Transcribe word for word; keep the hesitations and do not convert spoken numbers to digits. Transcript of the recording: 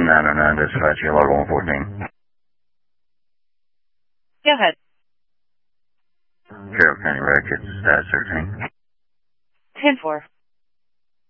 nine oh nine, dispatch, you log one fourteen. Go ahead. Carroll County Records, status thirteen. ten four.